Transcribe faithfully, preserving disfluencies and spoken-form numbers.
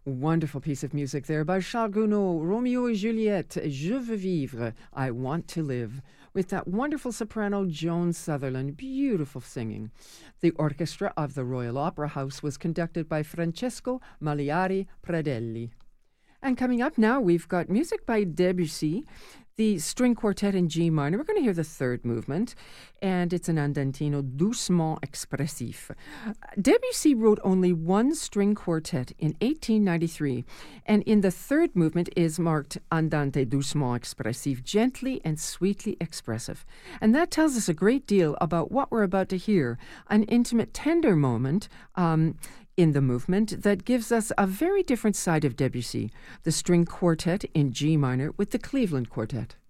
Wonderful piece of music there by Charles Gounod, Romeo et Juliette, Je veux vivre, I want to live, with that wonderful soprano Joan Sutherland, beautiful singing. The orchestra of the Royal Opera House was conducted by Francesco Magliari Pradelli. And coming up now, we've got music by Debussy, the string quartet in G minor. We're going to hear the third movement, and it's an andantino doucement expressif. Debussy wrote only one string quartet in eighteen ninety-three, and in the third movement is marked andante doucement expressif, gently and sweetly expressive. And that tells us a great deal about what we're about to hear, an intimate, tender moment um, in the movement that gives us a very different side of Debussy, the string quartet in G minor with the Cleveland Quartet.